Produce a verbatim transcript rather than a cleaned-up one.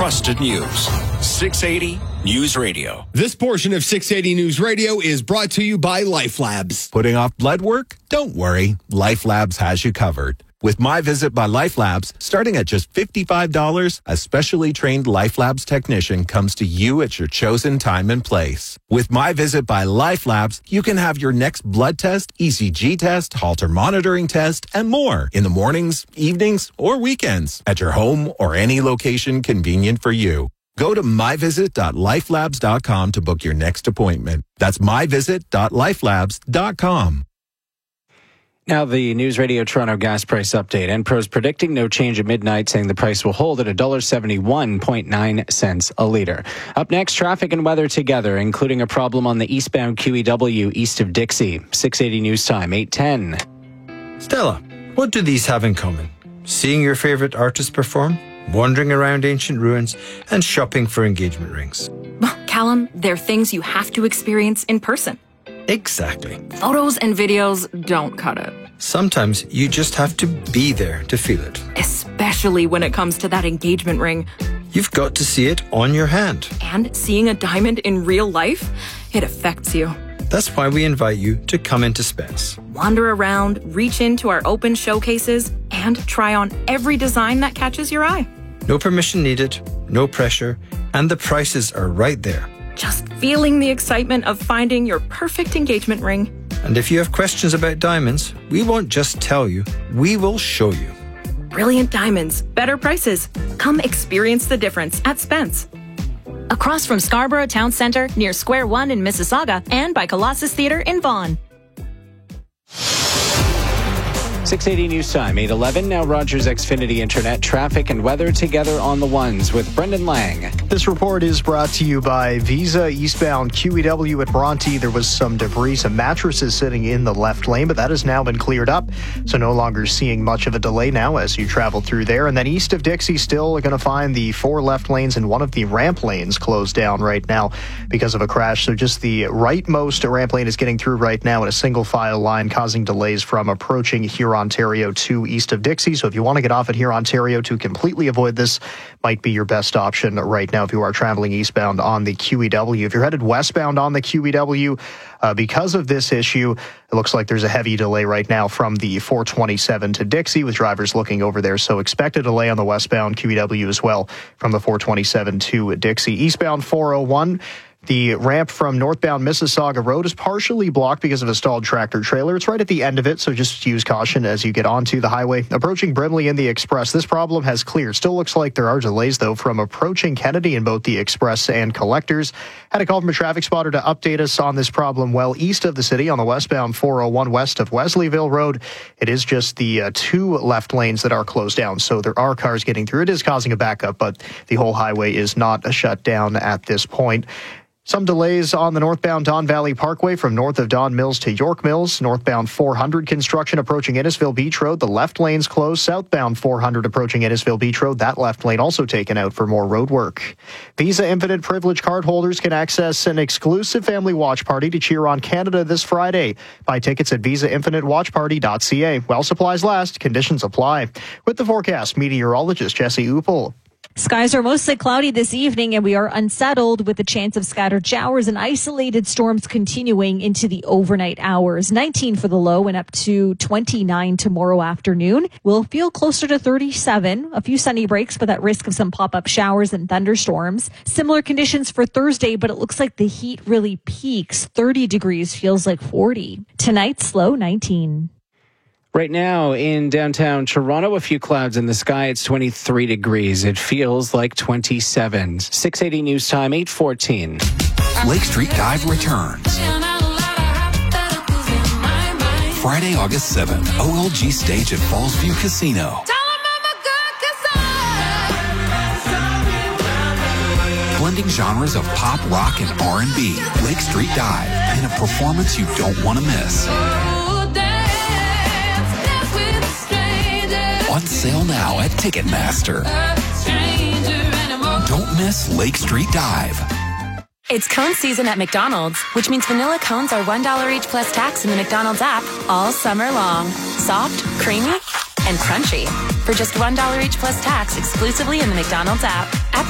trusted news. six eighty News Radio. This portion of six eighty News Radio is brought to you by Life Labs. Putting off blood work? Don't worry. Life Labs has you covered. With My Visit by Life Labs, starting at just fifty-five dollars, a specially trained Life Labs technician comes to you at your chosen time and place. With My Visit by Life Labs, you can have your next blood test, E C G test, Holter monitoring test, and more in the mornings, evenings, or weekends at your home or any location convenient for you. Go to my visit dot life labs dot com to book your next appointment. That's my visit dot life labs dot com. Now the News Radio Toronto gas price update. Enpro's predicting no change at midnight, saying the price will hold at one dollar seventy-one point nine cents a litre. Up next, traffic and weather together, including a problem on the eastbound Q E W east of Dixie. six eighty News Time, eight ten. Stella, what do these have in common? Seeing your favourite artist perform, wandering around ancient ruins, and shopping for engagement rings. Well, Callum, they're things you have to experience in person. Exactly. Photos and videos don't cut it. Sometimes you just have to be there to feel it. Especially when it comes to that engagement ring. You've got to see it on your hand. And seeing a diamond in real life, it affects you. That's why we invite you to come into Spence. Wander around, reach into our open showcases, and try on every design that catches your eye. No permission needed, no pressure, and the prices are right there. Just feeling the excitement of finding your perfect engagement ring. And if you have questions about diamonds, we won't just tell you, we will show you. Brilliant diamonds, better prices. Come experience the difference at Spence. Across from Scarborough Town Centre, near Square One in Mississauga, and by Colossus Theatre in Vaughan. six eighty News Time, eight eleven. Now Rogers Xfinity Internet, traffic and weather together on the ones with Brendan Lang. This report is brought to you by Visa eastbound Q E W at Bronte. There was some debris, some mattresses sitting in the left lane, but that has now been cleared up. So no longer seeing much of a delay now as you travel through there. And then east of Dixie, still going to find the four left lanes and one of the ramp lanes closed down right now because of a crash. So just the rightmost ramp lane is getting through right now in a single file line, causing delays from approaching Huron Ontario to east of Dixie. So if you want to get off at here, Ontario, to completely avoid this, might be your best option right now if you are traveling eastbound on the Q E W. If you're headed westbound on the Q E W, uh, because of this issue, it looks like there's a heavy delay right now from the four twenty-seven to Dixie with drivers looking over there. So expect a delay on the westbound Q E W as well from the four twenty-seven to Dixie. Eastbound four oh one. The ramp from northbound Mississauga Road is partially blocked because of a stalled tractor trailer. It's right at the end of it, so just use caution as you get onto the highway. Approaching Brimley in the Express, this problem has cleared. Still looks like there are delays, though, from approaching Kennedy in both the Express and Collectors. Had a call from a traffic spotter to update us on this problem well east of the city on the westbound four oh one west of Wesleyville Road. It is just the uh, two left lanes that are closed down, so there are cars getting through. It is causing a backup, but the whole highway is not uh, shut down at this point. Some delays on the northbound Don Valley Parkway from north of Don Mills to York Mills. Northbound four hundred construction approaching Innisfil Beach Road. The left lane's closed. Southbound four hundred approaching Innisfil Beach Road. That left lane also taken out for more road work. Visa Infinite Privilege card holders can access an exclusive family watch party to cheer on Canada this Friday. Buy tickets at visa infinite watch party dot c a. While supplies last, conditions apply. With the forecast, meteorologist Jesse Uppel. Skies are mostly cloudy this evening, and we are unsettled with a chance of scattered showers and isolated storms continuing into the overnight hours. nineteen for the low and up to twenty-nine tomorrow afternoon. We'll feel closer to thirty-seven. A few sunny breaks, but at risk of some pop-up showers and thunderstorms. Similar conditions for Thursday, but it looks like the heat really peaks. thirty degrees feels like forty. Tonight's low, nineteen. Right now in downtown Toronto, a few clouds in the sky. It's twenty-three degrees. It feels like twenty-seven. six eighty News Time, eight fourteen. Lake Street Dive returns. Friday, August seventh, O L G stage at Fallsview Casino. Blending genres of pop, rock, and R and B. Lake Street Dive in a performance you don't want to miss. On sale now at Ticketmaster. Don't miss Lake Street Dive. It's cone season at McDonald's, which means vanilla cones are one dollar each plus tax in the McDonald's app all summer long. Soft, creamy, and crunchy. For just one dollar each plus tax exclusively in the McDonald's app. App